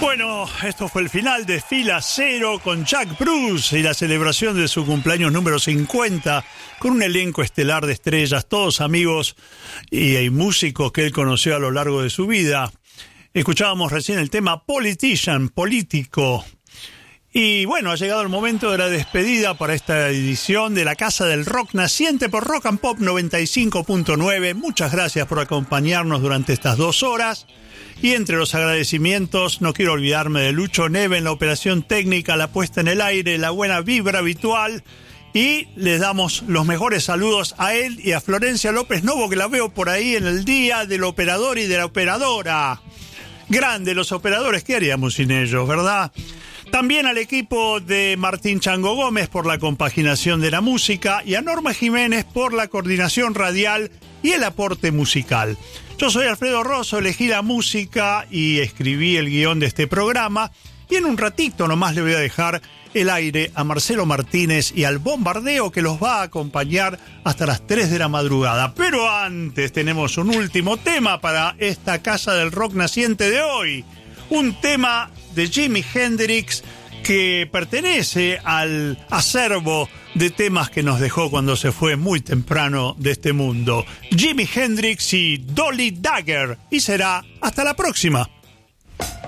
Bueno, esto fue el final de Fila Cero con Jack Bruce y la celebración de su cumpleaños número 50 con un elenco estelar de estrellas, todos amigos y músicos que él conoció a lo largo de su vida. Escuchábamos recién el tema Politician, político. Y bueno, ha llegado el momento de la despedida para esta edición de la Casa del Rock, naciente por Rock and Pop 95.9. Muchas gracias por acompañarnos durante estas 2 horas. Y entre los agradecimientos, no quiero olvidarme de Lucho Neve en la operación técnica, la puesta en el aire, la buena vibra habitual. Y les damos los mejores saludos a él y a Florencia López Novo, que la veo por ahí en el día del operador y de la operadora. Grande los operadores, ¿qué haríamos sin ellos, verdad? También al equipo de Martín Chango Gómez por la compaginación de la música y a Norma Jiménez por la coordinación radial y el aporte musical. Yo soy Alfredo Rosso, elegí la música y escribí el guión de este programa y en un ratito nomás le voy a dejar el aire a Marcelo Martínez y al Bombardeo que los va a acompañar hasta las 3 de la madrugada. Pero antes tenemos un último tema para esta Casa del Rock naciente de hoy. Un tema de Jimi Hendrix que pertenece al acervo de temas que nos dejó cuando se fue muy temprano de este mundo. Jimi Hendrix y Dolly Dagger. Y será hasta la próxima.